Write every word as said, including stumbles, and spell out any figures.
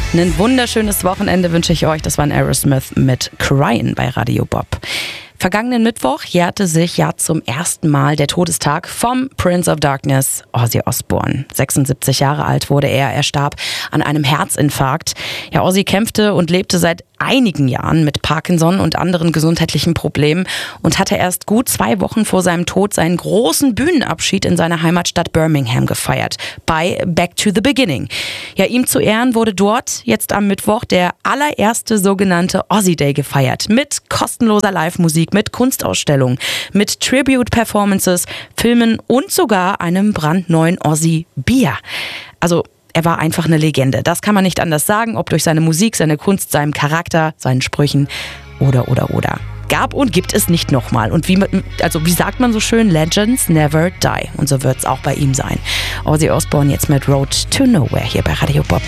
Ein wunderschönes Wochenende wünsche ich euch. Das war ein Aerosmith mit Cryin' bei Radio Bob. Vergangenen Mittwoch jährte sich ja zum ersten Mal der Todestag vom Prince of Darkness, Ozzy Osbourne. sechsundsiebzig Jahre alt wurde er. Er starb an einem Herzinfarkt. Ja, Ozzy kämpfte und lebte seit einigen Jahren mit Parkinson und anderen gesundheitlichen Problemen und hatte erst gut zwei Wochen vor seinem Tod seinen großen Bühnenabschied in seiner Heimatstadt Birmingham gefeiert, bei Back to the Beginning. Ja, ihm zu Ehren wurde dort jetzt am Mittwoch der allererste sogenannte Ozzy Day gefeiert, mit kostenloser Live-Musik, mit Kunstausstellungen, mit Tribute-Performances, Filmen und sogar einem brandneuen Ozzy-Bier. Also er war einfach eine Legende. Das kann man nicht anders sagen, ob durch seine Musik, seine Kunst, seinem Charakter, seinen Sprüchen oder, oder, oder. Gab und gibt es nicht nochmal. Und wie, also wie sagt man so schön, Legends never die. Und so wird es auch bei ihm sein. Ozzy Osbourne jetzt mit Road to Nowhere hier bei Radio Bob.